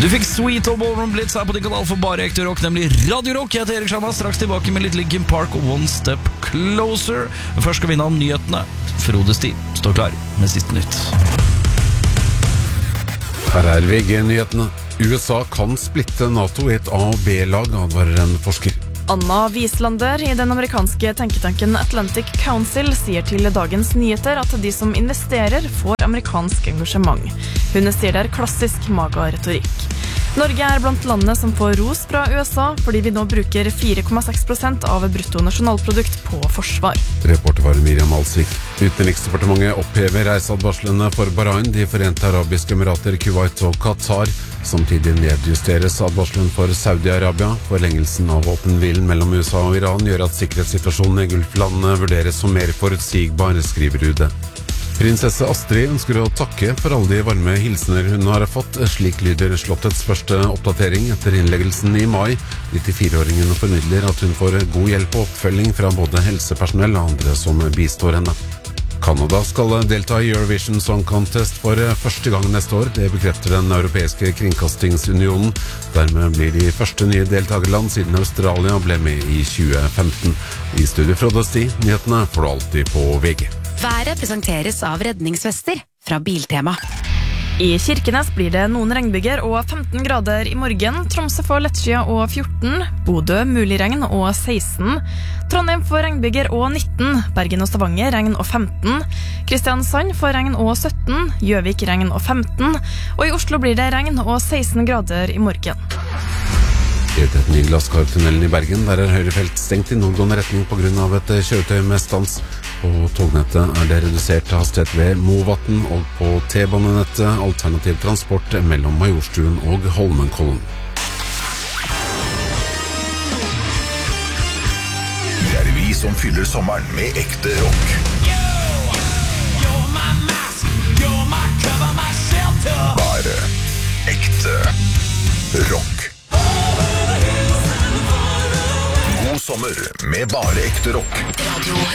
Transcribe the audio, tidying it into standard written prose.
Du fikk Sweet og Ballroom Blitz her på din kanal for bare ekte rock, nemlig Radio Rock. Jeg heter Erik Sjarma, straks tilbake med litt Linkin Park og One Step Closer. Først skal vi innom nyhetene. Frode Sti står klar med siste nytt. Her er VG-nyhetene. USA kan splitte NATO i et A- og B-lag, advarer en forsker. Anna Wieslander i den amerikanske tenketanken Atlantic Council sier til Dagens Nyheter at de som investerer får amerikansk engasjement. Hun sier det er klassisk maga-retorikk. Norge er blant landene som får ros fra USA fordi vi nå bruker 4,6% av bruttonasjonalprodukt på forsvar. Reporter var Miriam Alsvik. Utenriksdepartementet opphever reiseadvarslene for Bahrain, de Forente Arabiske Emirater, Kuwait og Qatar. Samtidig nedjusteres advarselen for Saudi-Arabia. Forlengelsen av våpenhvilen mellom USA og Iran gjør at sikkerhetssituasjonen i Gulflandene vurderes som mer forutsigbar, skriver UD. Prinsesse Astrid ønsker å takke for alle de varme hilsener hun har fått. Slik lyder Slottets første oppdatering etter innleggelsen i mai. 94-åringen formidler at hun får god hjelp og oppfølging fra både helsepersonell og andre som bistår henne. Canada skal delta i Eurovision Song Contest for første gang neste år. Det bekrefter den europeiske kringkastingsunionen. Dermed blir de første nye deltagerland siden Australia ble med i 2015. I studio Frode Sti, nyhetene får du alltid på VG. Været presenteres av redningsvester fra Biltema. I Kirkenes blir det noen regnbyger og 15 grader i morgen. Tromsø får lettskyet og 14. Bodø mulig regn og 16. Trondheim får regnbyger og 19. Bergen og Stavanger regn og 15. Kristiansand får regn og 17. Gjøvik regn og 15. Og i Oslo blir det regn og 16 grader i morgen. I et ny Glasskartunnelen i Bergen, der er høyrefelt stengt i nordgående retning på grunn av et kjøretøy med stans. På tognettet er det redusert hastighet ved Movatn, og på T-banenettet alternativ transport mellom Majorstuen og Holmenkollen. Det er vi som fyller sommeren med ekte rock. Bare ekte rock. God sommer med bare ekte rock.